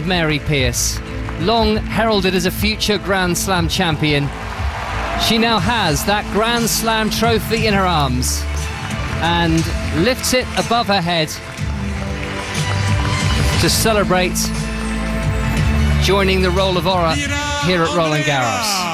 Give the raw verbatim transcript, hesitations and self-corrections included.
legend Mary Pierce, long heralded as a future Grand Slam champion, she now has that Grand Slam trophy in her arms and lifts it above her head to celebrate joining the Roll of Honour here at Roland Garros.